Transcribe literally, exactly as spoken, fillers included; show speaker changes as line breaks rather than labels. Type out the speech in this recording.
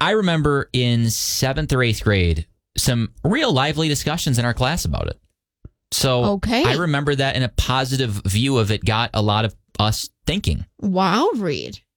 I remember in seventh or eighth grade, some real lively discussions in our class about it. So
okay.
I remember that, in a positive view of it got a lot of us thinking.
Wow, Reed.